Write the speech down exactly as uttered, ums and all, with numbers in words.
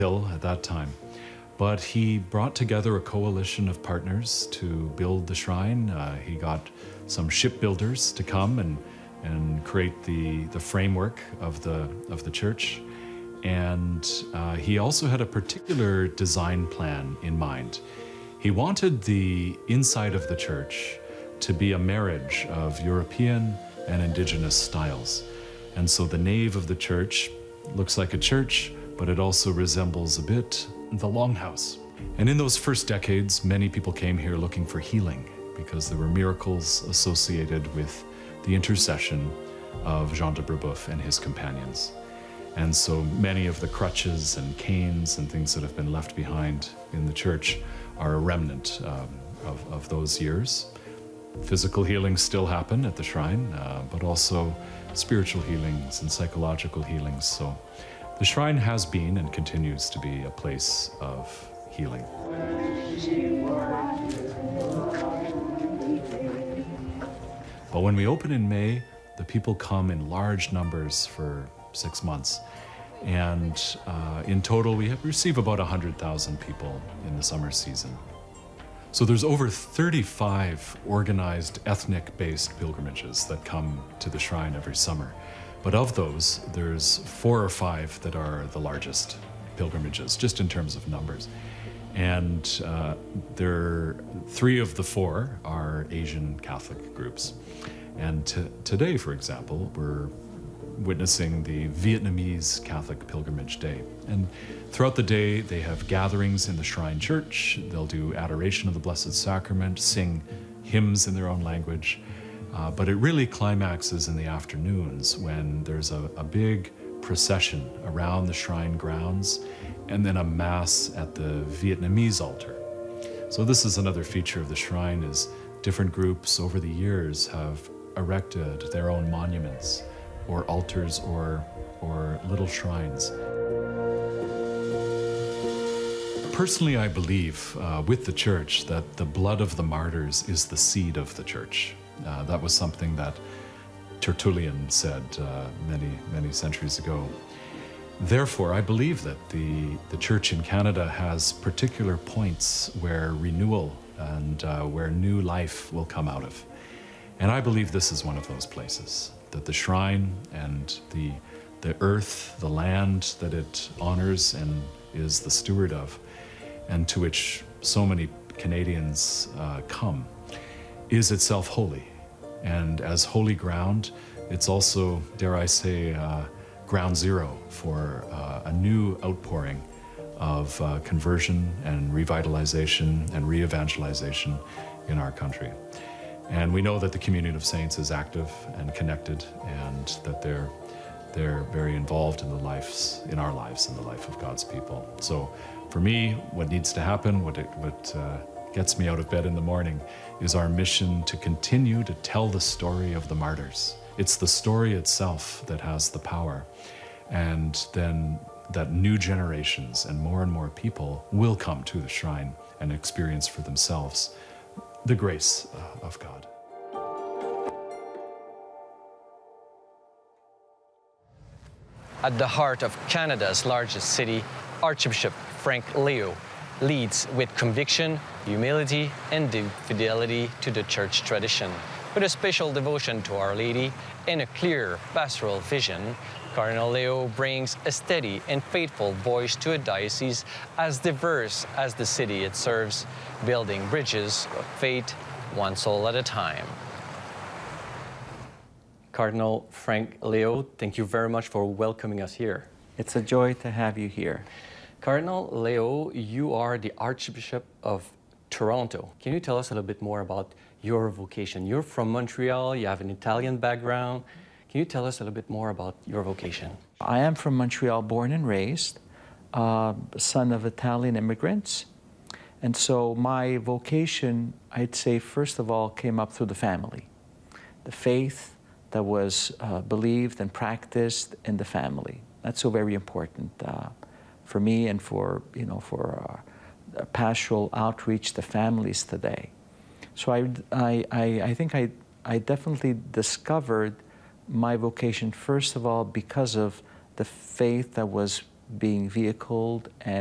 hill at that time. But he brought together a coalition of partners to build the shrine. Uh, he got some shipbuilders to come and, and create the, the framework of the, of the church. And uh, he also had a particular design plan in mind. He wanted the inside of the church to be a marriage of European and indigenous styles. And so the nave of the church looks like a church, but it also resembles a bit the Longhouse. And in those first decades, many people came here looking for healing because there were miracles associated with the intercession of Jean de Brebeuf and his companions. And so many of the crutches and canes and things that have been left behind in the church are a remnant um, of, of those years. Physical healings still happen at the shrine, uh, but also spiritual healings and psychological healings. So the shrine has been and continues to be a place of healing. But when we open in May, the people come in large numbers for six months. And uh, in total, we have, receive about one hundred thousand people in the summer season. So there's over thirty-five organized ethnic-based pilgrimages that come to the shrine every summer. But of those, there's four or five that are the largest pilgrimages, just in terms of numbers. And uh, there, three of the four are Asian Catholic groups. And today, for example, we're witnessing the Vietnamese Catholic Pilgrimage Day. And throughout the day, they have gatherings in the Shrine Church. They'll do adoration of the Blessed Sacrament, sing hymns in their own language. Uh, but it really climaxes in the afternoons when there's a, a big procession around the shrine grounds and then a mass at the Vietnamese altar. So this is another feature of the shrine, is different groups over the years have erected their own monuments or altars or, or little shrines. Personally, I believe uh, with the church that the blood of the martyrs is the seed of the church. Uh, that was something that Tertullian said uh, many, many centuries ago. Therefore, I believe that the, the church in Canada has particular points where renewal and uh, where new life will come out of. And I believe this is one of those places, that the shrine and the, the earth, the land that it honors and is the steward of, and to which so many Canadians uh, come, is itself holy. And as holy ground, it's also, dare I say, uh, ground zero for uh, a new outpouring of uh, conversion and revitalization and re-evangelization in our country. And we know that the Communion of Saints is active and connected, and that they're, they're very involved in the lives, in our lives, in the life of God's people. So for me, what needs to happen, what, it, what uh, gets me out of bed in the morning, is our mission to continue to tell the story of the martyrs. It's the story itself that has the power. And then that new generations and more and more people will come to the shrine and experience for themselves the grace uh, of God. At the heart of Canada's largest city, Archbishop Frank Leo leads with conviction, humility, and deep fidelity to the church tradition. With a special devotion to Our Lady and a clear pastoral vision, Cardinal Leo brings a steady and faithful voice to a diocese as diverse as the city it serves, building bridges of faith, one soul at a time. Cardinal Frank Leo, thank you very much for welcoming us here. It's a joy to have you here. Cardinal Leo, you are the Archbishop of Toronto. Can you tell us a little bit more about your vocation? You're from Montreal, you have an Italian background. Can you tell us a little bit more about your vocation? I am from Montreal, born and raised, uh, son of Italian immigrants. And so my vocation, I'd say, first of all, came up through the family. The faith that was uh, believed and practiced in the family. That's so very important uh, for me and for, you know, for uh, pastoral outreach to families today. So I, I, I, I think I, I definitely discovered my vocation, first of all, because of the faith that was being vehicled and